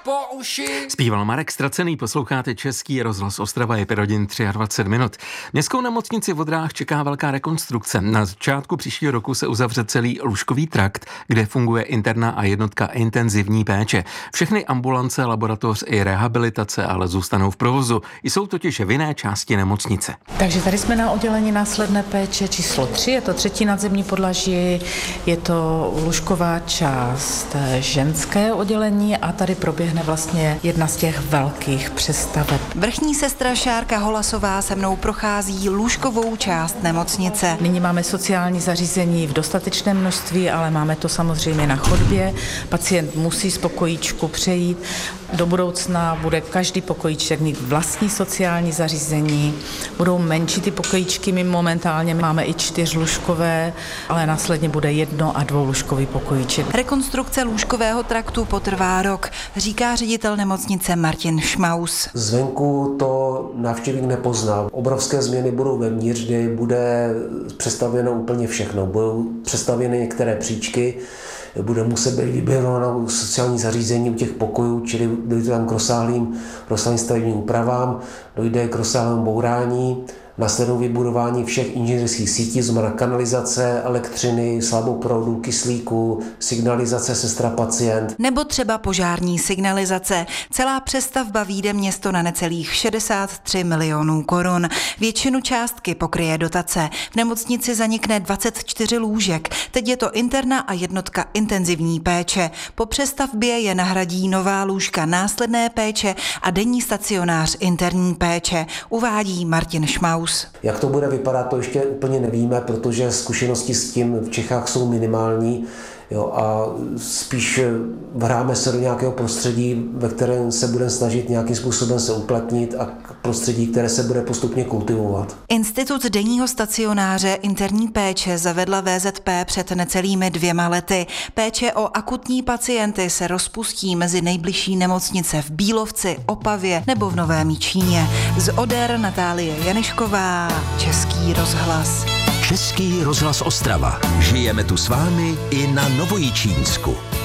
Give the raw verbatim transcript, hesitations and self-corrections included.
po uši. Zpíval Marek Stracený, posloucháte Český rozhlas Ostrava, je pět hodin dvacet tři minut. Městskou nemocnici v Odrách čeká velká rekonstrukce. Na začátku příštího roku se uzavře celý lůžkový trakt, kde funguje interna a jednotka intenzivní péče. Všechny ambulance, laboratoř i rehabilitace ale zůstanou v provozu. Jsou totiž v jiné části nemocnice. Takže tady jsme na oddělení následné péče číslo tři, je to třetí nadzemní podlaží, je to lůžková část ženské oddělení a tady proběhne vlastně jedna z těch velkých přestaveb. Vrchní sestra Šárka Holasová se mnou prochází lůžkovou část nemocnice. Nyní máme sociální zařízení v dostatečném množství, ale máme to samozřejmě na chodbě. Pacient musí z pokojíčku přejít. Do budoucna bude každý pokojíček mít vlastní sociální zařízení. Budou menší ty pokojíčky, my momentálně máme i čtyřlůžkové, ale následně bude jedno a dvoulůžkový pokojíček. Rekonstrukce lůžkového traktu potrvá rok, říká ředitel nemocnice Martin Šmaus. Zvenku to návštěvník nepozná. Obrovské změny budou vevnitř, kdy bude přestavěno úplně všechno. Budou přestavěny některé příčky, bude muset být vyběhnout sociální zařízení u těch pokojů, čili dojde tam k rozsáhlým, rozsáhlým stavebním úpravám, dojde k rozsáhlému bourání, následnou vybudování všech inženýrských sítí, znamená kanalizace, elektřiny, slaboproudu, kyslíku, signalizace sestra pacient. Nebo třeba požární signalizace. Celá přestavba vyjde město na necelých šedesát tři milionů korun. Většinu částky pokryje dotace. V nemocnici zanikne dvacet čtyři lůžek. Teď je to interna a jednotka intenzivní péče. Po přestavbě je nahradí nová lůžka následné péče a denní stacionář interní péče, uvádí Martin Šmaus. Jak to bude vypadat, to ještě úplně nevíme, protože zkušenosti s tím v Čechách jsou minimální. Jo, a spíš vráme se do nějakého prostředí, ve kterém se budeme snažit nějakým způsobem se uplatnit a prostředí, které se bude postupně kultivovat. Institut denního stacionáře interní péče zavedla V Z P před necelými dvěma lety. Péče o akutní pacienty se rozpustí mezi nejbližší nemocnice v Bílovci, Opavě nebo v Novém Jičíně. Z Oder Natálie Janešková, Český rozhlas. Český rozhlas Ostrava. Žijeme tu s vámi i na Novojičínsku.